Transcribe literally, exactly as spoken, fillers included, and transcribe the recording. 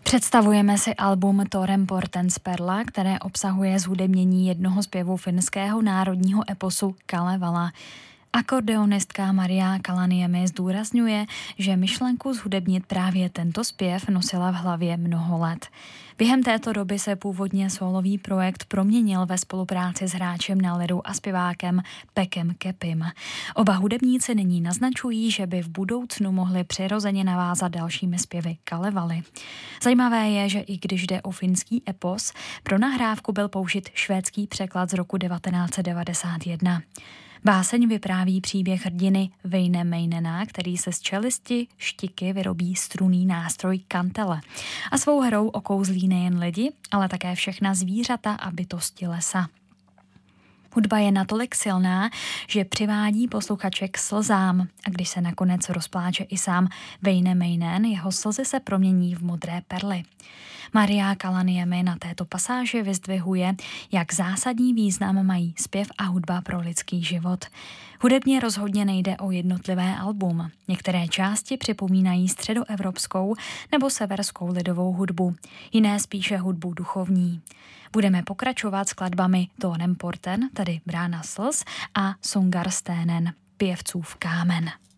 Představujeme si album Torem portens perla, které obsahuje zhudebnění jednoho zpěvu finského národního eposu Kalevala. Akordeonistka Maria Kalaniemi zdůrazňuje, že myšlenku zhudebnit právě tento zpěv nosila v hlavě mnoho let. Během této doby se původně sólový projekt proměnil ve spolupráci s hráčem na lidu a zpěvákem Pekem Kepim. Oba hudebníci nyní naznačují, že by v budoucnu mohli přirozeně navázat dalšími zpěvy Kalevaly. Zajímavé je, že i když jde o finský epos, pro nahrávku byl použit švédský překlad z roku devatenáct set devadesát jedna. Báseň vypráví příběh hrdiny Väinämöinena, který se z čelisti štiky vyrobí strunný nástroj kantele a svou hrou okouzlí nejen lidi, ale také všechna zvířata a bytosti lesa. Hudba je natolik silná, že přivádí posluchače k slzám a když se nakonec rozpláče i sám Väinämöinen, jeho slzy se promění v modré perly. Maria Kalaniemi na této pasáži vyzdvihuje, jak zásadní význam mají zpěv a hudba pro lidský život. Hudebně rozhodně nejde o jednotlivé album. Některé části připomínají středoevropskou nebo severskou lidovou hudbu, jiné spíše hudbu duchovní. Budeme pokračovat skladbami Tåren porten, tedy Brána slz, a Sångarstenen, pěvcův kámen.